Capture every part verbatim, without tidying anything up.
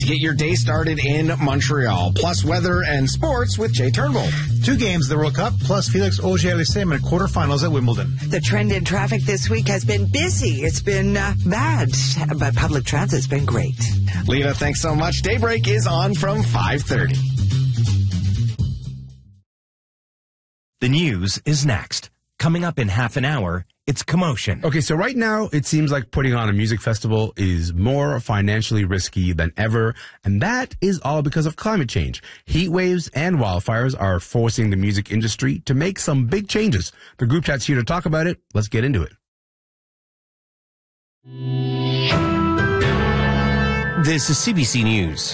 Get your day started in Montreal. Plus weather and sports with Jay Turnbull. Two games, the World Cup, plus Felix Auger-Aliassime in quarterfinals at Wimbledon. The trend in traffic this week has been busy. It's been uh, bad, but public transit's been great. Lena, thanks so much. Daybreak is on from five thirty. The news is next. Coming up in half an hour, it's Commotion. Okay, so right now, it seems like putting on a music festival is more financially risky than ever, and that is all because of climate change. Heat waves and wildfires are forcing the music industry to make some big changes. The group chat's here to talk about it. Let's get into it. This is C B C News.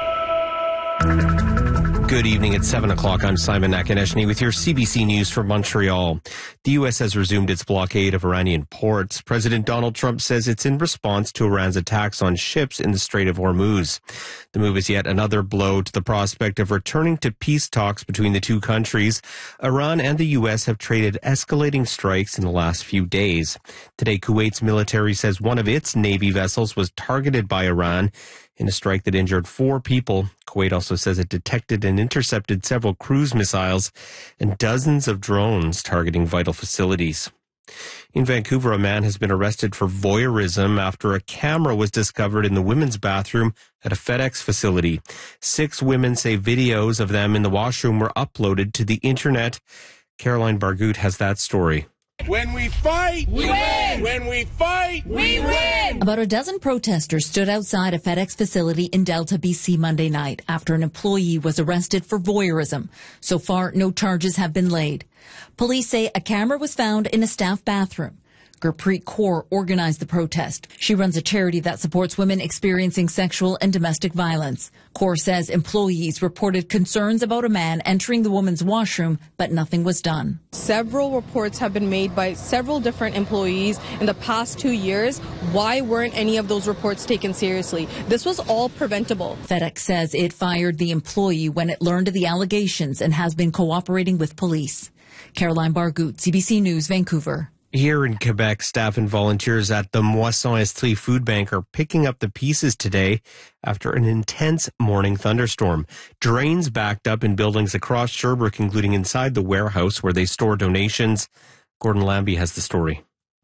Good evening. It's seven o'clock. I'm Simon Nakaneshny with your C B C News from Montreal. The U S has resumed its blockade of Iranian ports. President Donald Trump says it's in response to Iran's attacks on ships in the Strait of Hormuz. The move is yet another blow to the prospect of returning to peace talks between the two countries. Iran and the U S have traded escalating strikes in the last few days. Today, Kuwait's military says one of its Navy vessels was targeted by Iran in a strike that injured four people. Kuwait also says it detected and intercepted several cruise missiles and dozens of drones targeting vital facilities. In Vancouver, a man has been arrested for voyeurism after a camera was discovered in the women's bathroom at a FedEx facility. Six women say videos of them in the washroom were uploaded to the internet. Caroline Bargout has that story. When we fight, we win. When we fight, we win. About a dozen protesters stood outside a FedEx facility in Delta, B C Monday night after an employee was arrested for voyeurism. So far, no charges have been laid. Police say a camera was found in a staff bathroom. Gurpreet Kaur organized the protest. She runs a charity that supports women experiencing sexual and domestic violence. Kaur says employees reported concerns about a man entering the woman's washroom, but nothing was done. Several reports have been made by several different employees in the past two years. Why weren't any of those reports taken seriously? This was all preventable. FedEx says it fired the employee when it learned of the allegations and has been cooperating with police. Caroline Bargout, C B C News, Vancouver. Here in Quebec, staff and volunteers at the Moisson Estrie Food Bank are picking up the pieces today after an intense morning thunderstorm. Drains backed up in buildings across Sherbrooke, including inside the warehouse where they store donations. Gordon Lambie has the story.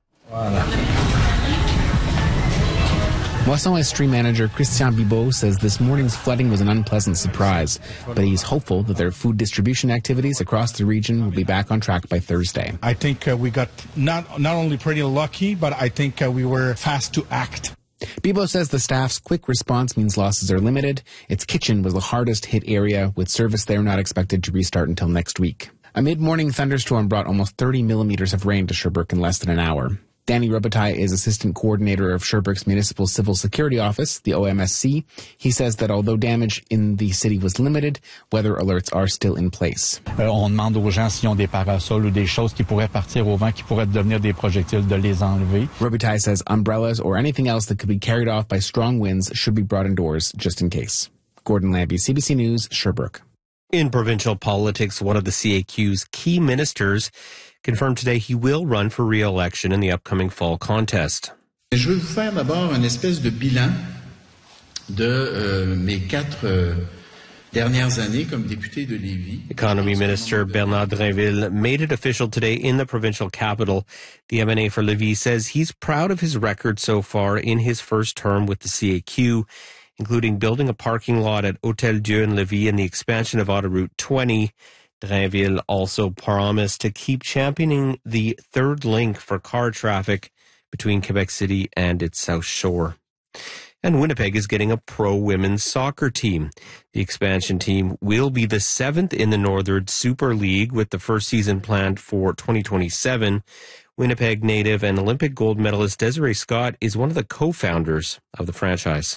Moisson Estrie manager Christian Bibot says this morning's flooding was an unpleasant surprise, but he's hopeful that their food distribution activities across the region will be back on track by Thursday. I think uh, we got not not only pretty lucky, but I think uh, we were fast to act. Bibot says the staff's quick response means losses are limited. Its kitchen was the hardest hit area, with service there not expected to restart until next week. A mid-morning thunderstorm brought almost thirty millimeters of rain to Sherbrooke in less than an hour. Danny Robitaille is assistant coordinator of Sherbrooke's Municipal Civil Security Office, the O M S C. He says that although damage in the city was limited, weather alerts are still in place. Euh, on demande aux gens s'ils ont des parasols ou des choses qui pourraient partir au vent, qui pourraient devenir des projectiles, de les enlever. Robitaille says umbrellas or anything else that could be carried off by strong winds should be brought indoors just in case. Gordon Lambie, C B C News, Sherbrooke. In provincial politics, one of the C A Q's key ministers confirmed today he will run for re-election in the upcoming fall contest. Je veux vous faire d'abord une espèce de bilan de euh, mes quatre euh, dernières années comme député de Lévis. Economy Minister Bernard Drinville made it official today in the provincial capital. The M N A for Lévis says he's proud of his record so far in his first term with the C A Q, including building a parking lot at Hôtel Dieu in Lévis and the expansion of Autoroute twenty. Drinville also promised to keep championing the third link for car traffic between Quebec City and its South Shore. And Winnipeg is getting a pro women's soccer team. The expansion team will be the seventh in the Northern Super League, with the first season planned for twenty twenty-seven. Winnipeg native and Olympic gold medalist Desiree Scott is one of the co-founders of the franchise.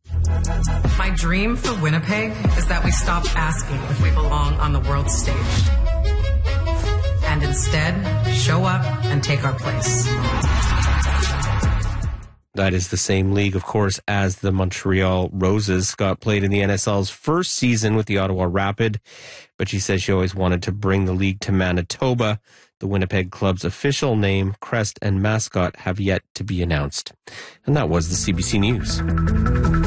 My dream for Winnipeg is that we stop asking if we belong on the world stage and instead show up and take our place. That is the same league, of course, as the Montreal Roses. Scott played in the N S L's first season with the Ottawa Rapid, but she says she always wanted to bring the league to Manitoba. The Winnipeg club's official name, crest, and mascot have yet to be announced. And that was the C B C News.